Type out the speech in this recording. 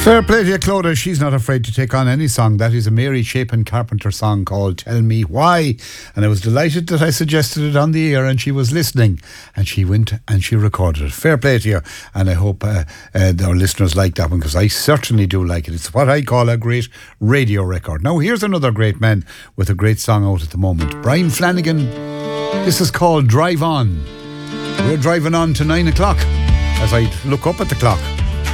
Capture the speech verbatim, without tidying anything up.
Fair play to you, Clodagh. She's not afraid to take on any song. That is a Mary Chapin Carpenter song called Tell Me Why. And I was delighted that I suggested it on the air and she was listening. And she went and she recorded it. Fair play to you. And I hope uh, uh, our listeners like that one, because I certainly do like it. It's what I call a great radio record. Now, here's another great man with a great song out at the moment. Brian Flanagan. This is called Drive On. We're driving on to nine o'clock as I look up at the clock.